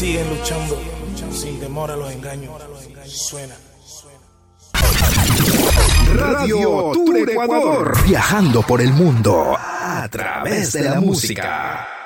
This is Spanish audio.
Siguen luchando sin temor a los engaños. Suena. Radio Tour Ecuador. Viajando por el mundo a través de la música.